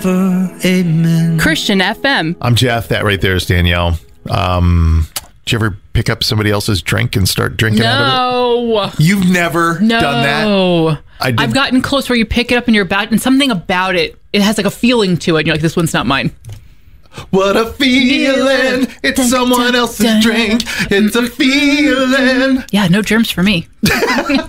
Amen. Christian FM. I'm Jeff. That right there is Danielle. Did you ever pick up somebody else's drink and start drinking out of it? You've never done that? No. I've gotten close where you pick it up and you're about, and something about it, it has like a feeling to it. And you're like, this one's not mine. What a feeling. It's someone else's drink. It's a feeling. Yeah, no germs for me.